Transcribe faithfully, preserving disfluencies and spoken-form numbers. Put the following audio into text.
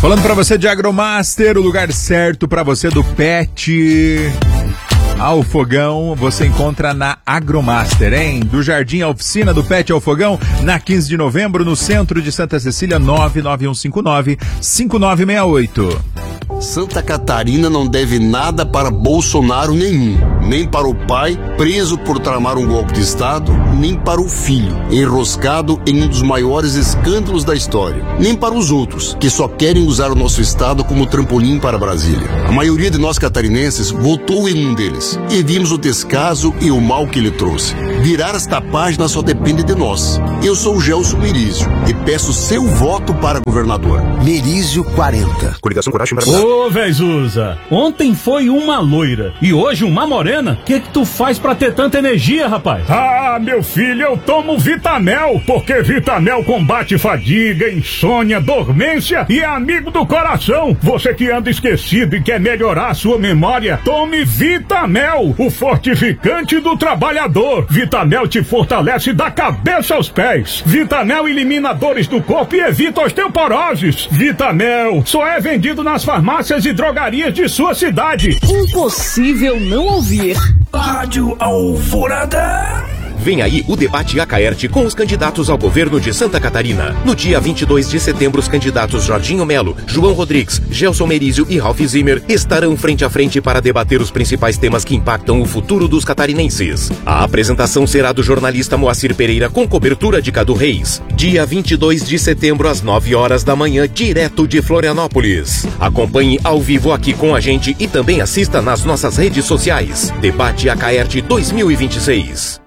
Falando pra você de Agromaster, o lugar certo pra você do pet ao fogão, você encontra na Agromaster, hein? Do Jardim à Oficina, do Pet ao Fogão, na quinze de novembro, no centro de Santa Cecília, nove nove um cinco nove, cinco nove seis oito. Santa Catarina não deve nada para Bolsonaro nenhum, nem para o pai, preso por tramar um golpe de Estado, nem para o filho, enroscado em um dos maiores escândalos da história, nem para os outros, que só querem usar o nosso Estado como trampolim para Brasília. A maioria de nós catarinenses votou em um deles, e vimos o descaso e o mal que ele trouxe. Virar esta página só depende de nós. Eu sou o Gelson Merizio e peço seu voto para governador. Merizio quarenta. Coligação Coragem para votar. Ô, Vezusa, ontem foi uma loira e hoje uma morena. O que que tu faz pra ter tanta energia, rapaz? Ah, meu filho, eu tomo Vitamel, porque Vitamel combate fadiga, insônia, dormência e é amigo do coração. Você que anda esquecido e quer melhorar a sua memória, tome Vitamel, o fortificante do trabalhador. Vitamel te fortalece da cabeça aos pés. Vitamel elimina dores do corpo e evita osteoporoses. Vitamel só é vendido nas farmácias e drogarias de sua cidade. Impossível não ouvir. Rádio Alvorada. Vem aí o debate Acaerte com os candidatos ao governo de Santa Catarina. No dia vinte e dois de setembro, os candidatos Jorginho Melo, João Rodrigues, Gelson Merizio e Ralph Zimmer estarão frente a frente para debater os principais temas que impactam o futuro dos catarinenses. A apresentação será do jornalista Moacir Pereira com cobertura de Cadu Reis. Dia vinte e dois de setembro, às nove horas da manhã, direto de Florianópolis. Acompanhe ao vivo aqui com a gente e também assista nas nossas redes sociais. Debate Acaerte dois mil e vinte e seis.